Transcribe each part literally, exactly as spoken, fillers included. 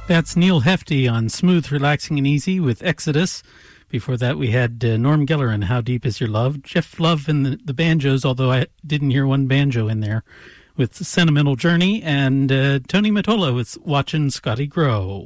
That's Neil Hefti on Smooth, Relaxing, and Easy with Exodus. Before that, we had uh, Norm Geller and How Deep Is Your Love. Jeff Love and the, the banjos, although I didn't hear one banjo in there, with Sentimental Journey, and uh, Tony Mottola with Watchin' Scotty Grow.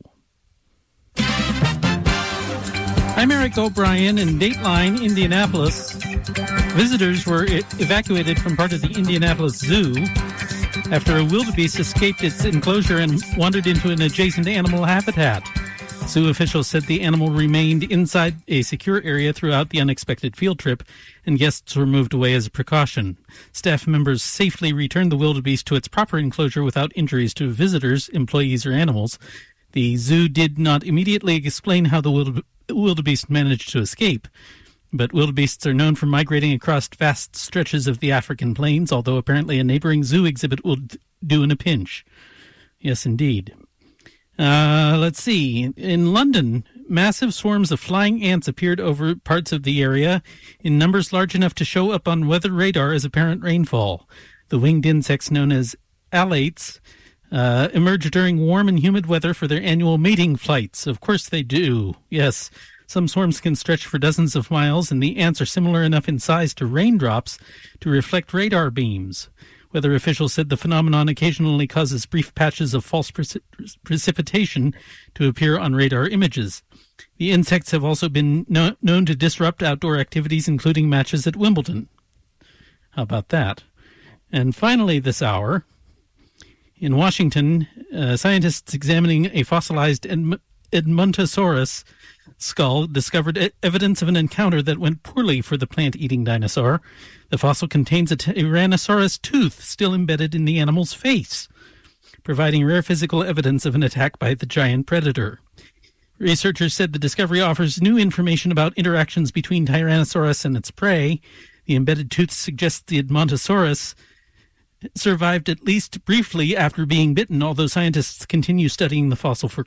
I'm Eric O'Brien in Dateline, Indianapolis. Visitors were e- evacuated from part of the Indianapolis Zoo after a wildebeest escaped its enclosure and wandered into an adjacent animal habitat. Zoo officials said the animal remained inside a secure area throughout the unexpected field trip, and guests were moved away as a precaution. Staff members safely returned the wildebeest to its proper enclosure without injuries to visitors, employees, or animals. The zoo did not immediately explain how the wilde- wildebeest managed to escape, but wildebeests are known for migrating across vast stretches of the African plains, although apparently a neighboring zoo exhibit will d- do in a pinch. Yes, indeed. Uh, let's see. In London, massive swarms of flying ants appeared over parts of the area in numbers large enough to show up on weather radar as apparent rainfall. The winged insects known as alates uh, emerge during warm and humid weather for their annual mating flights. Of course they do. Yes. Some swarms can stretch for dozens of miles, and the ants are similar enough in size to raindrops to reflect radar beams. Weather officials said the phenomenon occasionally causes brief patches of false preci- precipitation to appear on radar images. The insects have also been no- known to disrupt outdoor activities, including matches at Wimbledon. How about that? And finally this hour, in Washington, uh, scientists examining a fossilized Edm- Edmontosaurus skull discovered e- evidence of an encounter that went poorly for the plant-eating dinosaur. The fossil contains a Tyrannosaurus tooth still embedded in the animal's face, providing rare physical evidence of an attack by the giant predator. Researchers said the discovery offers new information about interactions between Tyrannosaurus and its prey. The embedded tooth suggests the Edmontosaurus survived at least briefly after being bitten, although scientists continue studying the fossil for